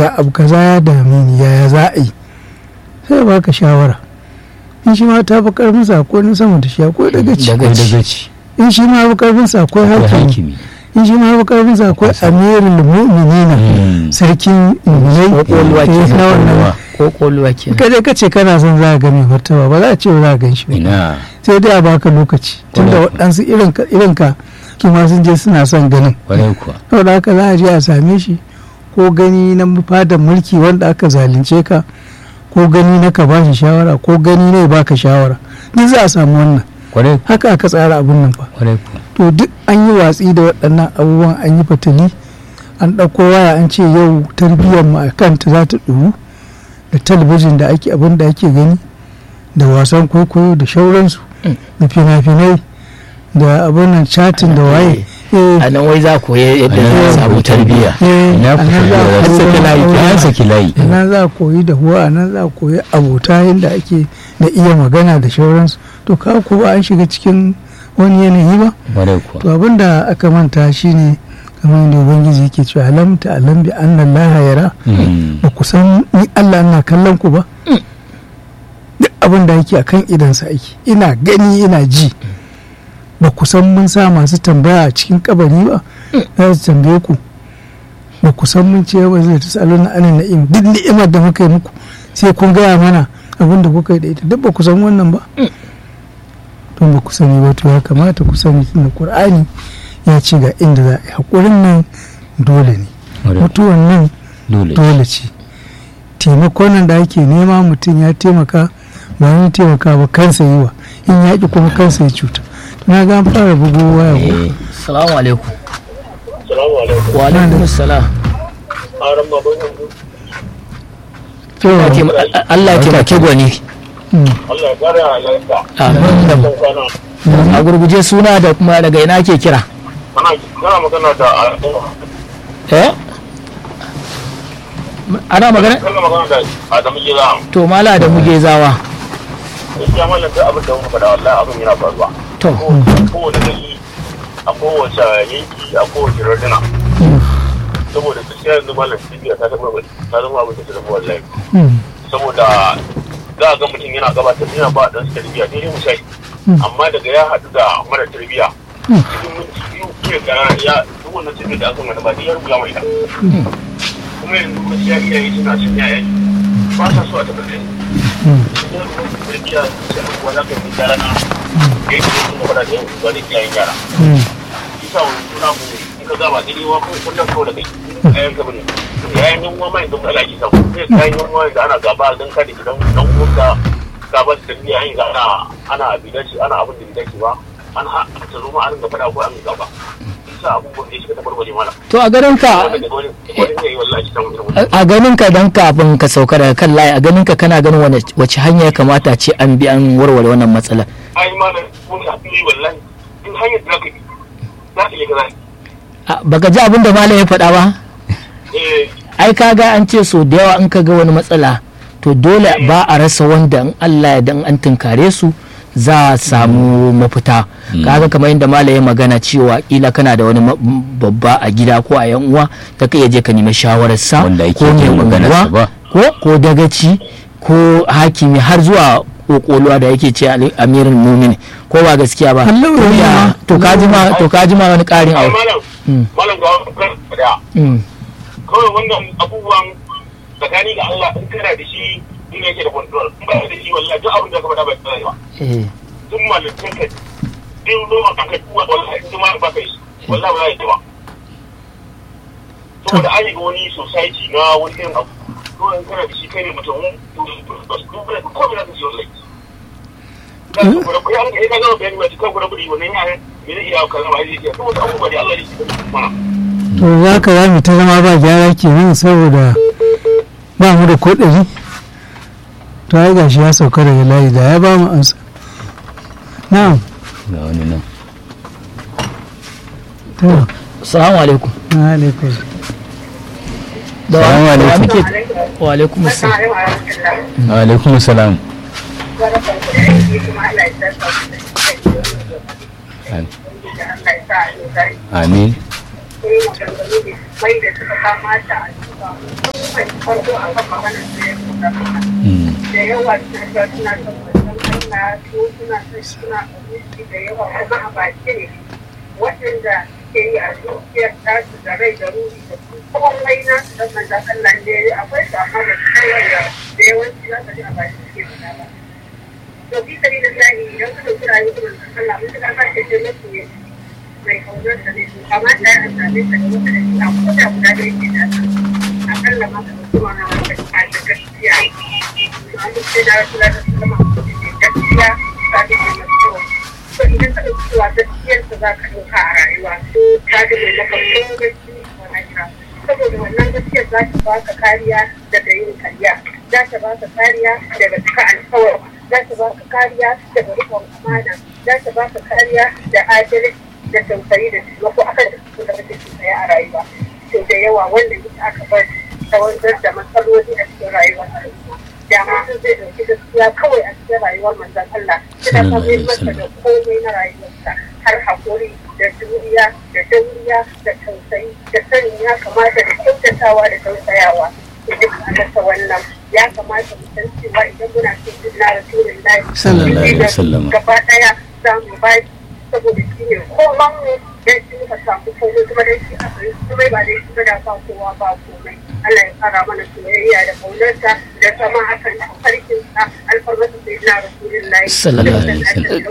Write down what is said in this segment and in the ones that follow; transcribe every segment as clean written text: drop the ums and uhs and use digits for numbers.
ga abu kaza ya dame ni yaya za a yi, sai ya baka shawara. In shi ma ta fi karfin sa akwai na sama da shi akwai dagaci, in shi ma fi karfin sa akwai hakimi, in shi ma fi karfin sa akwai amirul mu'minina sarkin mu'minai kokoluwa kenan. Kada ka ce kana son za ka ga mai martaba ba za a ce ba za ka gan shi ba, sai dai a baka lokaci tunda waɗansu irin ka kima sun je suna son ganin. Saboda haka za a je a same shi, ko gani na fadar mulki wanda aka zalunce ka, ko gani na ka bashi shawara, ko gani ne baka shawara, duk za a samu wannan. Haka aka tsara abin nan fa. To duk an yi watsi da waɗannan abubuwan, an yi fatali, an ɗauko waya an ce yau tarbiyyar mu a kanta za ta ɗuru, da talabijin da ake abin da ake gani, da wasan kwaikwayo da shauransu, da fina-finai, da abin nan chatin da waye. A nan wai za ku yadda za samu tarbiyya. Nan za a koyi da huwa, nan za a koyi abota yadda ake da iya magana da shauransu. To ka ko ba an shiga cikin wani yanayi ba. To abin da aka manta shine kamar da ubangiji yake cewa alam ta alam bi anna allaha yara, ba ku san ni Allah ina kallon ku ba. Duk abin da yake akan idansa ake, ina gani ina ji. Ba ku san mun sa masu tambaya a cikin kabari ba, za su tambaye ku. Ba ku san mun ce ba zai tsalo na anan na'im, duk ni'imar da muka yi muku sai kun gaya mana abin da kuka yi da ita, duk ba ku san wannan ba. To ba ku sani ba, to ya kamata ku sani tunda Qur'ani ya ce ga inda za a yi. Haƙurin nan dole ne, mutuwan nan dole ce. Taimakon nan da ake nema mutum ya taimaka, ba wani taimaka ba kansa yi wa, in yaƙi kuma kansa ya cuta. Na ga fara bugu waya ko. Assalamu alaikum. Assalamu alaikum. Wa alaikum assalam. Aran baban Allah ya taimake gwani. Allah ya kara lafiya. Amin. A gurguje suna da kuma daga ina ke kira? Kana magana da ana magana? Kana magana da Adamu Gezawa. To mala da muge zawa. Gaskiya mallan da abin da muka faɗa wallahi abin yana faruwa. To kowane gari a kowace yanki a kowace rarduna. Saboda gaskiya yanzu mallan Sibiya ta zama abin da ta zama wallahi. Saboda za a ga mutum yana gabatar yana ba dan tarbiyya dai misali. Amma daga ya haɗu da mara tarbiyya cikin minti biyu ke gara ya duk wannan tarbiyya da aka mana ba dai ya rubuta mai ita. Kuma yanzu gaskiya iyaye suna cin yaya ba sa so a tabbatar. Tarbiyya sai kuma za ka yi gyara na da yake kuma faɗa da yau ba da iyayen gyara. Isa wani suna mu in ka gaba daidai wa kuma kullum kawai da kai kayan ka bane. Yayin yan uwa mai don Allah ki samu sai kayan yan uwa da ana gaba don kada ki dan uwanka gaba da tarbiyya yin ana bidaci ana abin da bidaci ba an ta zo ma an ga faɗa ko an gaba. Abubuwan da suka tabarbare mana. To a ganin ka dan kafin ka sauka daga kan layi, a ganin ka kana ganin wace hanya ya kamata ce an bi an warware wannan matsalar? Ai malam mun ka yi wallahi in hanyar da ka bi za ka iya gaza. Baka ji abin da malam ya faɗa ba? Ai kaga an ce so da yawa in ka ga wani matsala to dole ba a rasa wanda in Allah ya dan an tunkare su za a samu mafita. Kaga kamar yadda malam ya magana cewa kila kana da wani babba a gida ko a yan uwa ta kai je ka nemi shawararsa ko mai unguwa ko dagaci ko hakimi har zuwa kokoluwa da yake ce amirin mumin ko ba gaskiya ba. To kaji ma wani karin abu. Malam ga kawai wannan abubuwan tsakani ga Allah in kana da shi in yake da control in ba da shi wallahi duk abin da ka faɗa ba tsaya ba. Duk malamin ka duk ruwan ka kuwa wallahi duk ma ba kai wallahi ba ya ba. Saboda an yi wani society na wani irin abu ko in kana da shi kai ne mutum duk da ko da ka ji wallahi. Da ku da ku ya ga ina ga bayani ba cikin gura buri wannan yaran me zai iya kallon ba zai iya kuma abubuwa da Allah ya shi mana. To za ka za mu ta zama ba gyara kenan saboda ba mu da kodari. To ai gashi ya sauka daga layi da ya ba mu ansa. Na'am. Ga wani nan. To. Assalamu alaikum. Wa alaikum. Assalamu alaikum. Wa alaikum assalam. Wa alaikum assalam. Amin. Mai da suka kamata a farko a kan maganar da ya kuka da yawa suna suna da yawa kuma a baki ne waɗanda ke yi a zuciyar tasu da rai da ruhi da komai na su da manzan Allah ne akwai su amma da kawai da yawanci za ka ji a baki suke fita ba. To fi sani da zahiri idan ka ɗauki rayuwar manzan Allah mun ga ka ce masu ne mai kaunar sa ne amma da ya same ta da wata da shi a kuma da guda da yake da akalla ma ka ɗauki wani wanda a da gaskiya. An duk sai da wasu lada su zama gaskiya ta fi da masu to idan ka ɗauki cewa gaskiyarsa za ka ɗauka a rayuwa ta ga mai maka ko gaskiya ko na saboda wannan gaskiyar za ta baka kariya daga yin karya za ta baka kariya daga cika alkawar za ta baka kariya daga rikon amana za ta baka kariya da adalci da tausayi da taimako akan da da kake tsaye a rayuwa to da yawa wanda ita aka bar ta wanzar da matsaloli a cikin rayuwar al'umma da mutum zai ɗauki gaskiya kawai a cikin rayuwar manzon Allah suna kamar masa da komai na rayuwarsa har haƙuri da juriya da dauriya da tausayi da sanin ya kamata da kyautatawa da tausayawa da duk a masa wannan ya kamata mu san cewa idan muna cikin na rasulullahi sallallahu alaihi wasallam gaba ɗaya za mu ba saboda shi ne koman mu dan shi muka samu komai kuma dan shi aka yi kuma ba dai shi da ba kowa ba komai Allah ya fara mana soyayya da kaunarsa da sama akan farkinsa alfarmasa sai na rasulullahi sallallahu alaihi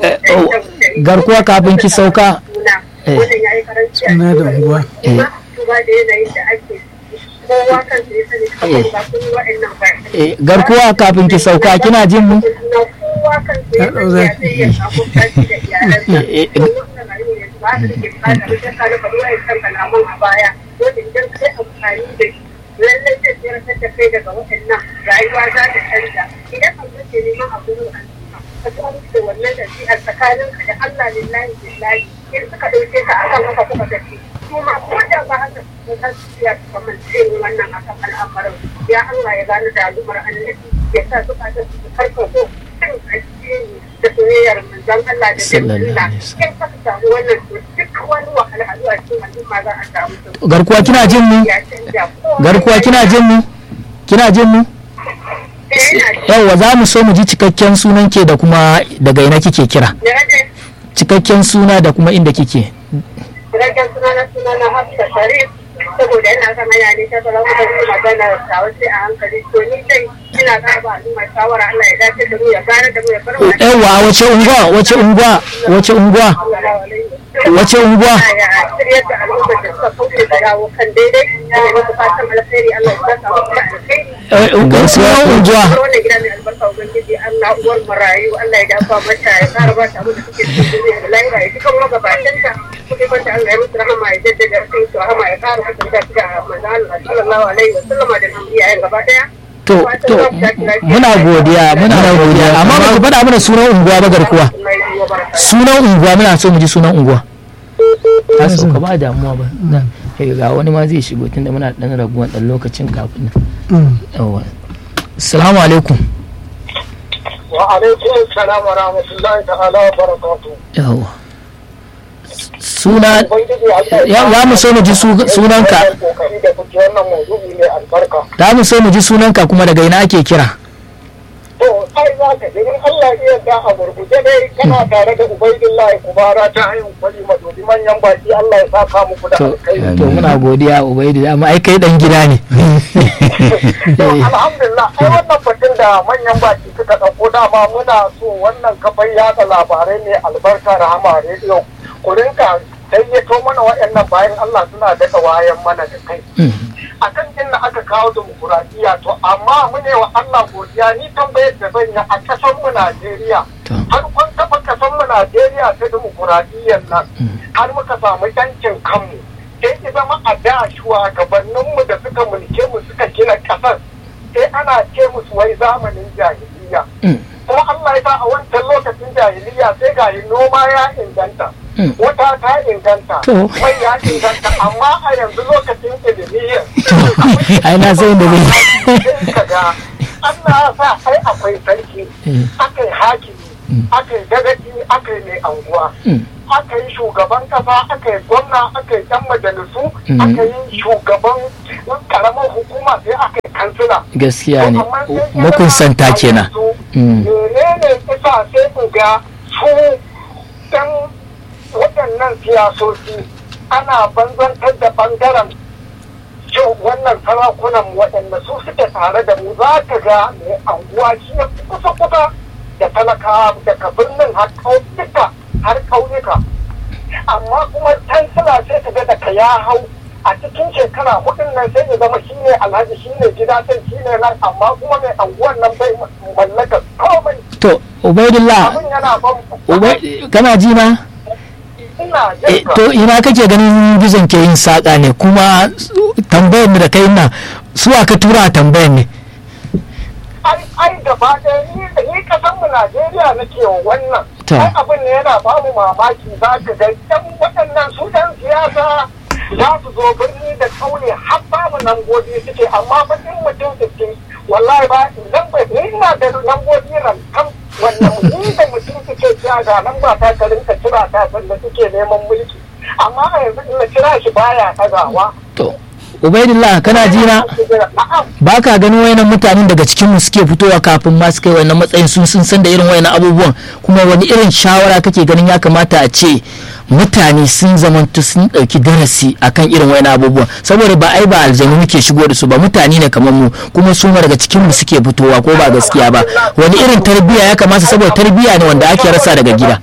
wasallam garkuwa kafin ki sauka wannan yayi karanci a suna da unguwa kuma da yanayin da ake kowa kan sai sani kamar ba kun wa'annan ba garkuwa kafin ki sauka kina jin mu kowa kan sai sani ya samu kashi da iyalansa ba da ke fada da ta da faruwa kan kalaman a baya wanda idan kai amfani da shi lallai zai tsira da kai daga waɗannan rayuwa za ta canza idan an zace neman abu ne ka tsara da wannan da shi a tsakaninka da Allah lillahi billahi in suka ɗauke ka akan haka kuma tafi kuma kuma da ba haka ko ta tsiya kamar cewa wannan akan al'amarin ya Allah ya gane da al'umar annabi ya sa su fata su farko kan addini da soyayyar manzon Allah da jami'a in ka samu wannan duk wani wahalhalu a cikin al'umma za a samu garkuwa kina jin mu garkuwa kina jin mu yawwa za mu so mu ji cikakken sunan ke da kuma daga ina kike kira cikakken suna da kuma inda kike cikakken suna na Hafsa Sharif saboda yana zama yana ta fara kuma magana ta wace a hankali to ni dai ina karba al'umma shawara Allah ya dace da mu ya gane da mu ya fara yawwa wace unguwa yadda al'umma da suka kauce da yawo kan daidai da muku fatan alheri Allah ya saka muku da alheri gaskiya unguwa wannan gida mai albarka ubangiji Allah uwar marayu Allah ya dafa mata ya kara ba ta abin da suke cikin duniya da lahira ya duka mu gabatan ta kuma banda Allah ya musu rahama ya jaddada kai su rahama ya kara musu da manzo Allah sallallahu alaihi wasallam da nan iyayen gaba daya to muna godiya amma ba ku faɗa mana sunan unguwa ba garkuwa sunan unguwa muna so mu ji sunan unguwa a sauka ba damuwa ba ga wani ma zai shigo tunda muna dan raguwan dan lokacin kafin nan yawa assalamu alaikum wa alaikum assalam wa rahmatullahi ta'ala wa barakatuh yawa suna ya mu so mu ji sunanka da mu so mu ji sunanka kuma daga ina ake kira to ai za ka ji Allah ya yarda a gurguje dai kana tare da Ubaidullahi Kubara ta hanyar kwari madobi manyan baki Allah ya saka muku da alkhairi to muna godiya Ubaidu amma ai kai dan gida ne alhamdulillah ai wannan batun da manyan baki suka dauko dama muna so wannan kafan yada labarai ne albarka rahama radio ku rinka gayyato mana waɗannan bayan Allah suna daga wayan mana da kai a kan inda aka kawo demokuraɗiyya to amma mune wa Allah godiya ni tambayar da zan yi a ƙasar mu Najeriya har kun taɓa ƙasar mu Najeriya ta demokuraɗiyyar nan har muka samu ƴancin kanmu sai ki zama a da shugabanninmu da suka mulke mu suka gina ƙasar sai ana ce musu wai zamanin jahiliya kuma Allah ya sa a wancan lokacin jahiliya sai ga noma ya inganta wata ta inganta mai ya inganta amma a yanzu lokacin ilimiyyar ai na sai da zai kaga Allah ya sa ai akwai sarki akai hakimi akai dagaci akai mai anguwa aka yi shugaban kasa aka yi gwamna aka yi ɗan majalisu aka yi shugaban karamar hukuma sai aka yi kansila. Gaskiya ne, makunsanta kenan. Menene isa sai ku ga su ɗan waɗannan siyasoci ana banzantar da ɓangaren wannan sarakunan waɗanda su suke tare da mu za ka ga mai anguwa shi ya kusa-kusa da talakawa daga birnin har ƙauyuka. Amma kuma kansila sai ka ga daga ya hau a cikin shekara hudun nan sai ya zama shi ne alhaji shi ne gida sai shi ne nan amma kuma mai anguwan nan bai mallaka komai. To, Ubaidillah, kana ji na? To ina kake ganin gizon ke yin saƙa ne kuma tambayar da kai na su aka tura tambayar ne? Ai gaba ɗaya ni kasan mu Najeriya nake wa wannan. Ai abin ne yana ba mu mamaki za ka ga ɗan waɗannan su ɗan siyasa za su zo birni da ƙauye har babu lambobi suke amma fa in mutum suke wallahi ba idan ba ni ina da lambobi nan kan wannan ni da mutum suke cewa ga nan ba ta ka kira ta sanda suke neman mulki amma a yanzu in na kira shi baya ɗagawa. To Ubaidillah kana ji na ba ka ganin wayannan mutanen daga cikin mu suke fitowa kafin ma su kai wannan matsayin sun san da irin wayannan abubuwan kuma wani irin shawara kake ganin ya kamata a ce mutane sun zamantu sun dauki darasi akan irin wayannan abubuwan saboda ba ai ba aljanu muke shigo da su ba mutane ne kamar mu kuma su ma daga cikin mu suke fitowa ko ba gaskiya ba wani irin tarbiyya ya kamata saboda tarbiyya ne wanda ake rasa daga gida.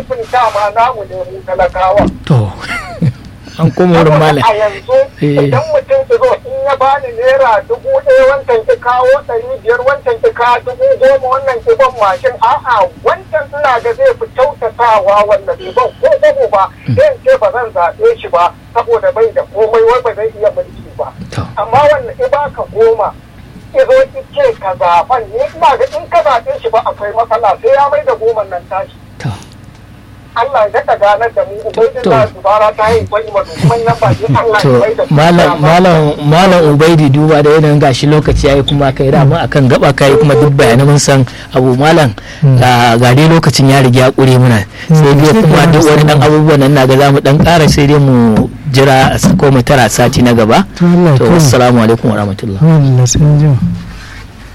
To an koma wurin malam a yanzu idan mutum ki zo in ya bani naira 1,000 wancan ki kawo 500 wancan ki kawo 10,000 wannan ki ban mashin a'a wancan suna ga zai fi kyautatawa wanda bai ban ko gabo ba sai ce ba zan zaɓe shi ba saboda bai da komai wai ba zai iya mulki ba amma wannan in baka 10 izo ki ce ka zaɓan ni ina ga in ka zaɓe shi ba akwai matsala sai ya mai da 10 nan tashi. Allah ya daɗa ganar da mu Ubaidillah Zubara ta yi wani madukuman nan ba sai Allah ya bai da Malam Ubaidi duba da yanayin gashi lokaci yayi kuma kai da mun akan gaba kai kuma duk bayanan mun san abu malam ga dai lokacin ya riga ya kure muna sai dai kuma duk wani dan abubuwan nan naga zamu dan ƙara sai dai mu jira ko mu tara sati na gaba to assalamu alaikum wa rahmatullah.